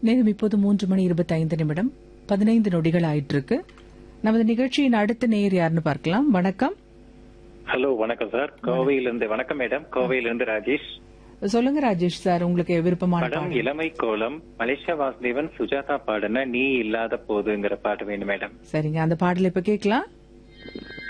நேரம் இப்போது 3:25 15 நொடிகள் ஆயிட்டு இருக்கு. நமது நிகழ்ச்சியின் அடுத்த நேயர் யாருன்னு பார்க்கலாம். வணக்கம். ஹலோ, வணக்கம் சார். கோவையிலிருந்து. வணக்கம் மேடம். கோவையிலிருந்து ராஜேஷ். சொல்லுங்க ராஜேஷ் சார், உங்களுக்கு விருப்பமான படம் இளமை கோலம், மலேசியா வாசுதேவன், சுஜாதா பாடின நீ இல்லாத போதுங்கிற பாட்டு வேணும் மேடம். சரிங்க, அந்த பாடலை இப்ப கேட்கலாம்.